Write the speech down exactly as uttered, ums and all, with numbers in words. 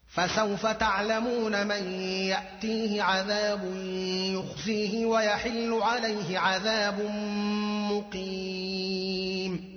فسوف تعلمون من يأتيه عذاب يخزيه ويحل عليه عذاب مقيم